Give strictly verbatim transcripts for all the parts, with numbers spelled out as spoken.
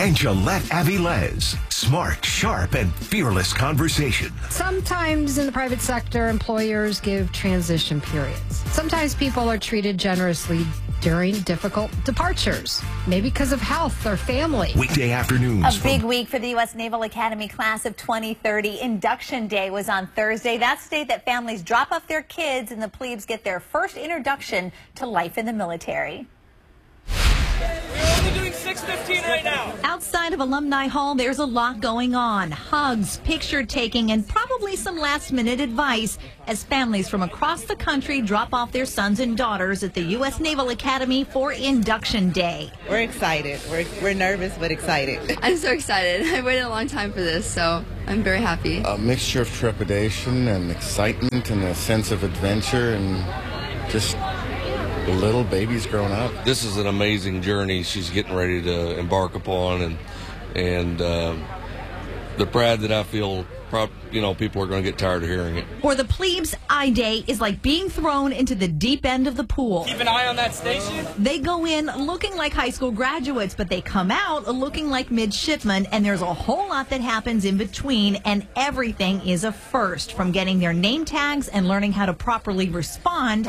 and Gillette Avilés. Smart, sharp, and fearless conversation. Sometimes in the private sector, employers give transition periods. Sometimes people are treated generously during difficult departures, maybe because of health or family. Weekday afternoons. A big week for the U S Naval Academy class of twenty thirty. Induction Day was on Thursday. That's the day that families drop off their kids and the plebes get their first introduction to life in the military. We're only doing six fifteen right now. Outside of Alumni Hall, there's a lot going on. Hugs, picture taking, and probably some last-minute advice as families from across the country drop off their sons and daughters at the U S Naval Academy for Induction Day. We're excited. We're, we're nervous, but excited. I'm so excited. I waited a long time for this, so I'm very happy. A mixture of trepidation and excitement and a sense of adventure and just the little baby's grown up. This is an amazing journey she's getting ready to embark upon, and and uh, the pride that I feel, you know, people are going to get tired of hearing it. For the plebes, I-Day is like being thrown into the deep end of the pool. Keep an eye on that station. They go in looking like high school graduates, but they come out looking like midshipmen, and there's a whole lot that happens in between, and everything is a first, from getting their name tags and learning how to properly respond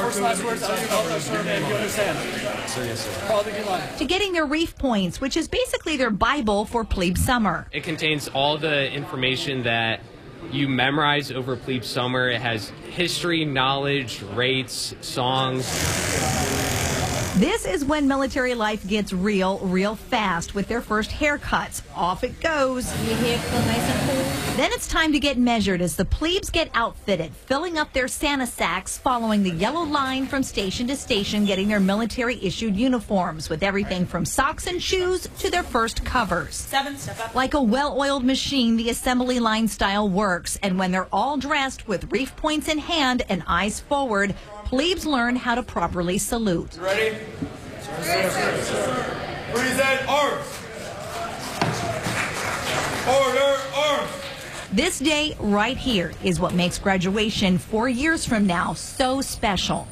to getting their reef points, which is basically their Bible for plebe summer. It contains all the information that you memorize over plebe summer. It has history, knowledge, rates, songs. This is when military life gets real, real fast with their first haircuts. Off it goes. Your hair feel nice and cool. Then it's time to get measured as the plebes get outfitted, filling up their Santa sacks, following the yellow line from station to station, getting their military-issued uniforms with everything from socks and shoes to their first covers. Seven, step up. Like a well-oiled machine, the assembly line style works, and when they're all dressed with reef points in hand and eyes forward, plebes learn how to properly salute. You ready? Sir, sir, sir. Present arms. Order arms. This day right here is what makes graduation four years from now so special.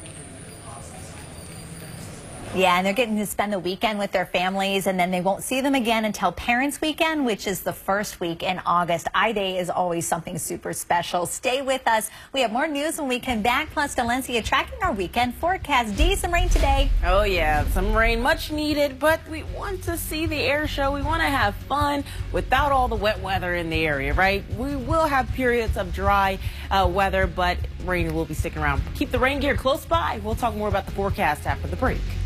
Yeah, and they're getting to spend the weekend with their families, and then they won't see them again until Parents' Weekend, which is the first week in August. I-Day is always something super special. Stay with us. We have more news when we come back, plus Dalencia tracking our weekend forecast. Dee, some rain today. Oh, yeah, some rain, much needed, but we want to see the air show. We want to have fun without all the wet weather in the area, right? We will have periods of dry uh, weather, but rain will be sticking around. Keep the rain gear close by. We'll talk more about the forecast after the break.